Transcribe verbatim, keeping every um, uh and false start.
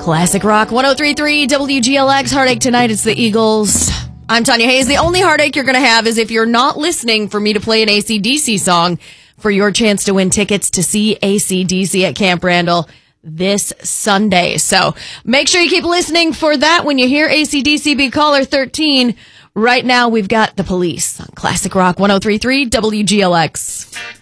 Classic Rock one oh three point three W G L X. Heartache tonight. It's the Eagles. I'm Tanya Hayes. The only heartache you're going to have is if you're not listening for me to play an A C D C song for your chance to win tickets to see A C D C at Camp Randall this Sunday. So make sure you keep listening for that. When you hear A C D C, be caller thirteen. Right now, we've got The Police on Classic Rock one oh three point three W G L X.